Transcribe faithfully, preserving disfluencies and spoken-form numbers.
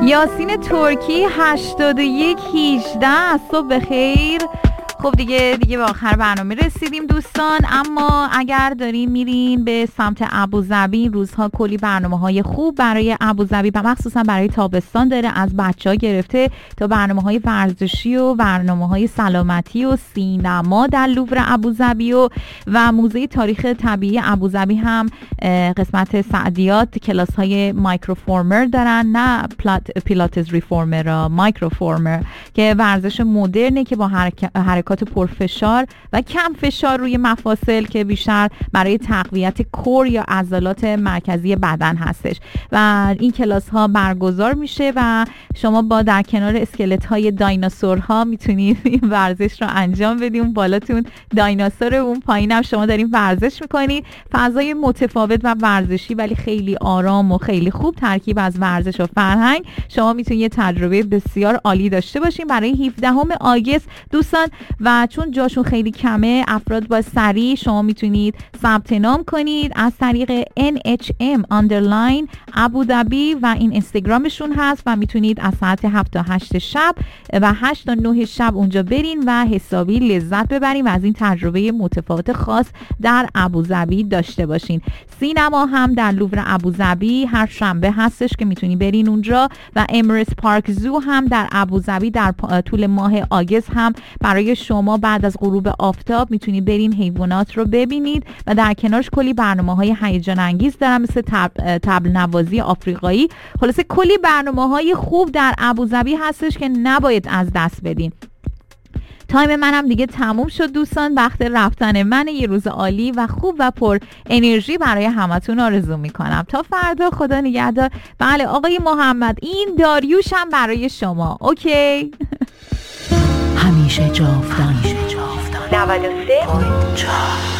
یاسین ترکی هشتاد و یک هجده. صبح بخیر. خب دیگه دیگه به آخر برنامه رسیدیم دوستان، اما اگر دارین میرین به سمت ابوظبی، روزها کلی برنامه‌های خوب برای ابوظبی و مخصوصا برای تابستان داره، از بچه‌ها گرفته تا برنامه‌های ورزشی و برنامه‌های سلامتی و سینما در لوور ابوظبی و و موزه تاریخ طبیعی ابوظبی هم قسمت سعدیات کلاس‌های مایکروفورمر دارن، نه پیلاتس ریفورمر، مایکروفورمر که ورزش مدرنه که با حرکت حرکات پرفشار و کم فشار روی مفاصل که بیشتر برای تقویت کور یا عضلات مرکزی بدن هستش و این کلاس ها برگزار میشه و شما با در کنار اسکلت های دایناسورها میتونید این ورزش رو انجام بدید. اون بالاتون دایناسور، اون پایینم شما دارین ورزش میکنید. فضای متفاوت و ورزشی ولی خیلی آرام و خیلی خوب، ترکیب از ورزش و فرهنگ. شما میتونید یه تجربه بسیار عالی داشته باشین. برای هفدهم آگوست دوستان و چون جاشون خیلی کمه، افراد با سریع شما میتونید ثبت نام کنید از طریق ان اچ ام underline ابوظبی و این اینستاگرامشون هست و میتونید از ساعت هفت تا هشت شب و هشت تا نه شب اونجا برین و حسابی لذت ببرین و از این تجربه متفاوت خاص در ابوظبی داشته باشین. سینما هم در لوور ابوظبی هر شنبه هستش که میتونی برین اونجا و امرس پارک زو هم در ابوظبی در طول ماه آگوست هم برای شما بعد از غروب آفتاب میتونید برین حیوانات رو ببینید و در کنارش کلی برنامه‌های هیجان انگیز دارن مثل تب، طبل نوازی آفریقایی. خلاصه کلی برنامه‌های خوب در ابوظبی هستش که نباید از دست بدین. تایم منم دیگه تموم شد دوستان، وقت رفتن من. یه روز عالی و خوب و پر انرژی برای همتون آرزو میکنم. تا فردا، خدا نگهدار. بله آقای محمد، این داریوش هم برای شما. اوکی. همیشه جاودان. نود و سه